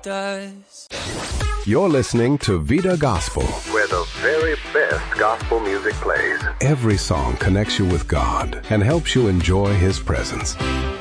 does. You're listening to Vida Gospel, where the very best gospel music plays. Every song connects you with God and helps you enjoy His presence.